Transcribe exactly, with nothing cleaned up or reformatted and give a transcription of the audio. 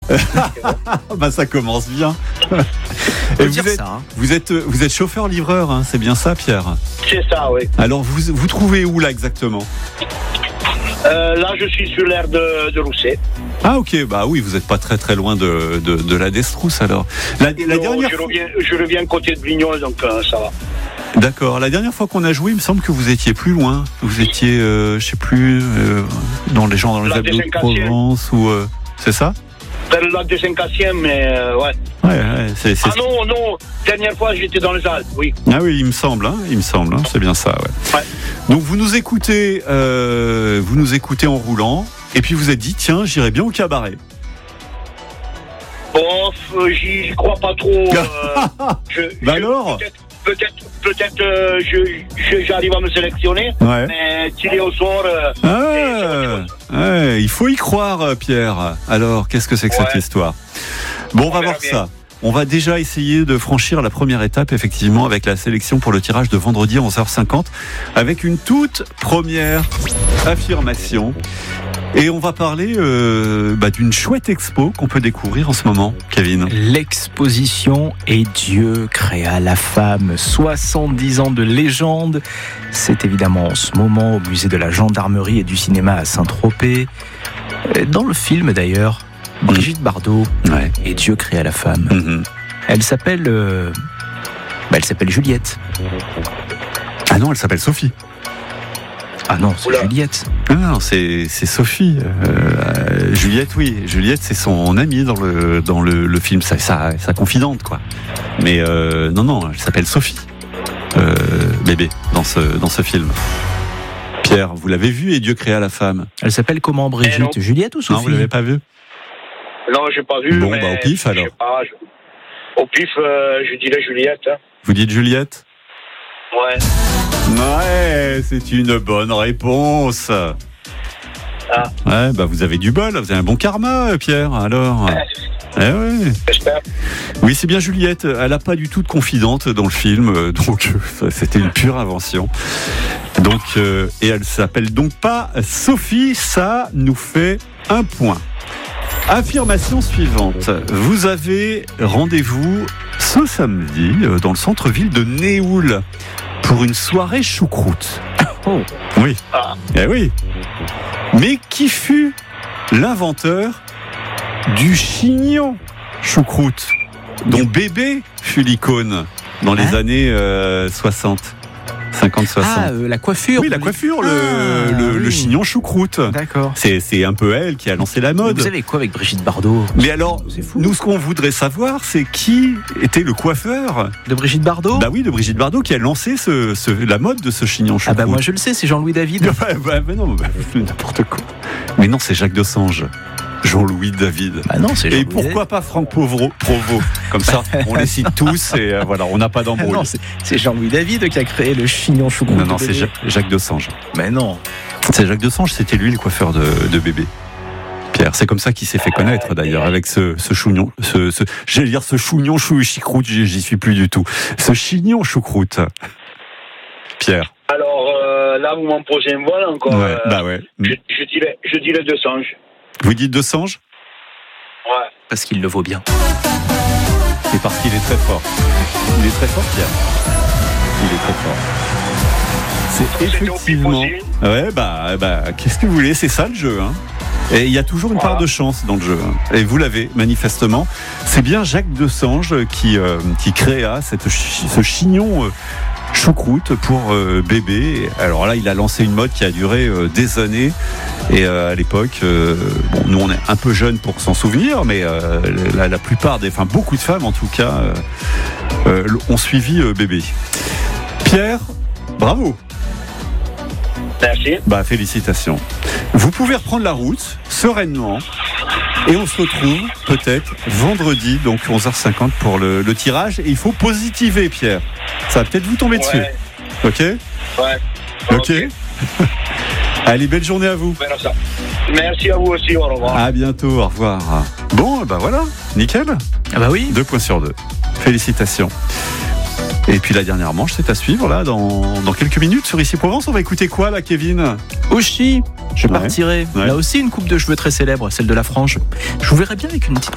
Bah ça commence bien. Et vous êtes, ça, hein. vous êtes, vous êtes chauffeur-livreur, hein, c'est bien ça, Pierre? C'est ça, oui. Alors vous, vous trouvez où là exactement? Euh, là, je suis sur l'aire de, de Rousset. Ah ok, bah oui, vous n'êtes pas très très loin de, de, de la Destrousse alors. La, la Non, dernière je, fois... reviens, je reviens côté de Brignoles, donc euh, ça va. D'accord, la dernière fois qu'on a joué, il me semble que vous étiez plus loin. Vous étiez, euh, je sais plus, euh, dans les gens dans les La Abdos de Désincassienne. Provence ou... Euh, c'est ça? Vers le lac des Cinquancièmes, mais euh, ouais. Ouais, ouais, c'est, c'est... Ah non, non, dernière fois j'étais dans les Alpes, oui. Ah oui, il me semble, hein, il me semble, hein, c'est bien ça, ouais. Ouais. Donc vous nous écoutez, euh, vous nous écoutez en roulant, et puis vous êtes dit, tiens, j'irai bien au cabaret. Bon, euh, j'y j'y crois pas trop. Euh, je, Bah je- alors Peut-être, peut-être, peut-être euh, je, je- j'arrive à me sélectionner, Ouais. mais tiré au sort... Euh, Ah, ouais, il faut y croire, euh, Pierre. Alors, qu'est-ce que c'est que Ouais. cette histoire? Bon, on va On verra voir bien. ça. On va déjà essayer de franchir la première étape, effectivement, avec la sélection pour le tirage de vendredi à onze heures cinquante, avec une toute première affirmation. Et on va parler euh, bah, d'une chouette expo qu'on peut découvrir en ce moment, Kevin. L'exposition Et Dieu créa la femme. soixante-dix ans de légende. C'est évidemment en ce moment au musée de la gendarmerie et du cinéma à Saint-Tropez. Dans le film d'ailleurs, Brigitte Bardot, Ouais. Et Dieu créa la femme. Mhm. Elle s'appelle, euh, bah, elle s'appelle Juliette. Ah non, elle s'appelle Sophie. Ah non, c'est Oula. Juliette. Ah non, c'est, c'est Sophie. Euh, Juliette, oui. Juliette, c'est son amie dans le, dans le, le film, sa, sa, sa confidente, quoi. Mais euh, non, non, elle s'appelle Sophie. Euh, bébé, dans ce, dans ce film. Pierre, vous l'avez vu, Et Dieu créa la femme? Elle s'appelle comment, Eh Brigitte? non. Juliette ou Non, Sophie? vous l'avez pas vu? non, j'ai pas vu, Bon, mais... bah, au pif, alors. je sais pas, je- Au pif, euh, je dirais Juliette. Hein. Vous dites Juliette? Ouais. Ouais, c'est une bonne réponse. Ah. Ouais, bah vous avez du bol, vous avez un bon karma, Pierre, alors. Eh ouais. J'espère. Oui, c'est bien Juliette. Elle n'a pas du tout de confidente dans le film, euh, donc euh, c'était une pure invention. Donc, euh, et elle s'appelle donc pas Sophie. Ça nous fait un point. Affirmation suivante. Vous avez rendez-vous ce samedi euh, dans le centre-ville de Néoul pour une soirée choucroute. Oh. Oui. Ah. Eh oui. Mais qui fut l'inventeur du chignon choucroute, dont Bébé fut l'icône dans les Hein années euh, soixante, cinquante soixante. Ah, euh, la coiffure. oui, la coiffure, le, Ah, le, le oui. chignon choucroute. D'accord. C'est, c'est un peu elle qui a lancé la Mais mode. vous savez quoi avec Brigitte Bardot? Mais alors, C'est fou. nous, ce qu'on voudrait savoir, c'est qui était le coiffeur. De Brigitte Bardot? Bah oui, de Brigitte Bardot, qui a lancé ce, ce- la mode de ce chignon Ah choucroute. bah moi je le sais, c'est Jean-Louis David. bah, bah, bah non, bah, n'importe quoi. Mais non, c'est Jacques Desange. Jean-Louis David. Bah non, c'est Et Jean-Louis pourquoi pas Franck Provo, Provo Comme ça, on les cite tous et euh, voilà, on n'a pas David. Ah d'embrouille. non, c'est, c'est Jean-Louis David qui a créé le chignon choucroute. Non, non, de c'est bébé. Jacques, Jacques Desange. Mais non. C'est Jacques Desange, c'était lui le coiffeur de, de Bébé. Pierre, c'est comme ça qu'il s'est fait connaître d'ailleurs, avec ce, ce chouignon, ce, ce, j'allais dire ce chouignon chou chicroute, j'y, j'y suis plus du tout. Ce chignon choucroute. Pierre. Alors euh, là, vous m'en posez un vol encore. Ouais, euh, bah ouais. je, je dirais, je dirais Desange. Vous dites Desange? Ouais. Parce qu'il le vaut bien. Et parce qu'il est très fort. Il est très fort, Pierre. Il est très fort. C'est C'était au pif effectivement. aussi. Ouais, bah, bah, qu'est-ce que vous voulez? C'est ça le jeu, hein. Et il y a toujours une Voilà. part de chance dans le jeu. hein. Et vous l'avez, manifestement. C'est bien Jacques Desange qui, euh, qui créa cette, chi- ce chignon euh, choucroute pour euh, Bébé. Alors là, il a lancé une mode qui a duré euh, des années. Et euh, à l'époque, euh, bon, nous on est un peu jeunes pour s'en souvenir, mais euh, la, la plupart des, enfin beaucoup de femmes en tout cas, euh, euh, ont suivi euh, Bébé. Pierre, bravo. Merci. Bah félicitations. Vous pouvez reprendre la route sereinement et on se retrouve peut-être vendredi donc onze heures cinquante pour le, le tirage. Et il faut positiver, Pierre. Ça va peut-être vous tomber dessus. Ouais. Ok. Ouais. Ok. Allez, belle journée à vous. On verra ça. Merci à vous aussi. Au revoir. À bientôt. Au revoir. Bon, bah voilà, nickel. Ah bah oui. Deux points sur deux. Félicitations. Et puis la dernière manche, c'est à suivre là dans, dans quelques minutes sur Ici Provence. On va écouter quoi là, Kevin? Aussi, je Ouais. partirai. Ouais. Là aussi, une coupe de cheveux très célèbre, celle de la frange. Je vous verrai bien avec une petite